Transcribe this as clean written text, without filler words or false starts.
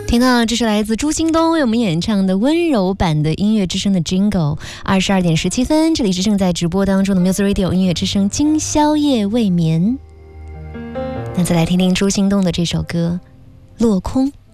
听到这是来自朱兴东为我们演唱的温柔版的音乐之声的 Jingle。22点17分，这里是正在直播当中的 Music Radio 音乐之声今宵夜未眠。那再来听听朱兴东的这首歌《落空》。